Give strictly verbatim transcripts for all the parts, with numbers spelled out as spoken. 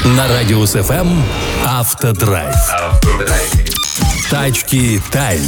На Радиус эф эм Автодрайв. Тачки Тайм.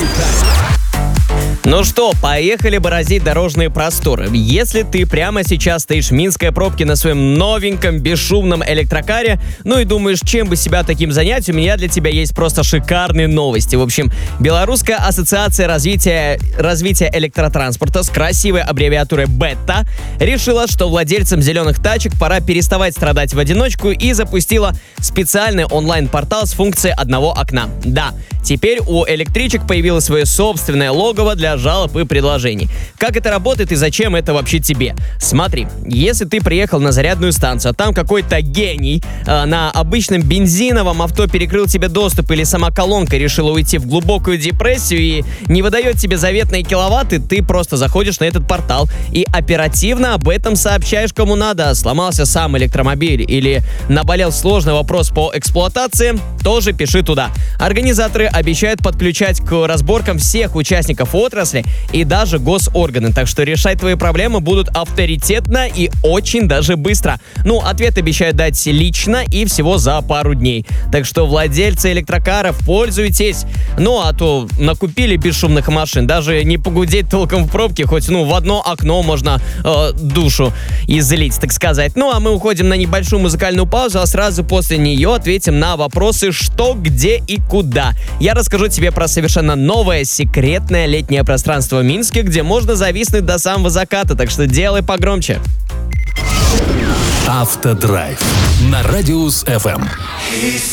Ну что, поехали бороздить дорожные просторы. Если ты прямо сейчас стоишь в минской пробке на своем новеньком бесшумном электрокаре, ну и думаешь, чем бы себя таким занять, у меня для тебя есть просто шикарные новости. В общем, Белорусская ассоциация развития, развития электротранспорта с красивой аббревиатурой БЭТА решила, что владельцам зеленых тачек пора переставать страдать в одиночку и запустила специальный онлайн-портал с функцией одного окна. Да, теперь у электричек появилось свое собственное логово для жалоб и предложений. Как это работает и зачем это вообще тебе? Смотри, если ты приехал на зарядную станцию, а там какой-то гений э, на обычном бензиновом авто перекрыл тебе доступ, или сама колонка решила уйти в глубокую депрессию и не выдает тебе заветные киловатты, ты просто заходишь на этот портал и оперативно об этом сообщаешь кому надо. Сломался сам электромобиль или наболел сложный вопрос по эксплуатации, тоже пиши туда. Организаторы обещают подключать к разборкам всех участников отрасли и даже госорганы, так что решать твои проблемы будут авторитетно и очень даже быстро. Ну, ответ обещают дать лично и всего за пару дней. Так что, владельцы электрокаров, пользуйтесь. Ну, а то накупили бесшумных машин, даже не погудеть толком в пробке, хоть, ну, в одно окно можно э, душу излить, так сказать. Ну, а мы уходим на небольшую музыкальную паузу, а сразу после нее ответим на вопросы что, где и куда. Я расскажу тебе про совершенно новое секретное летнее пространство в Минске, где можно зависнуть до самого заката, так что делай погромче. Автодрайв на Радиус эф эм.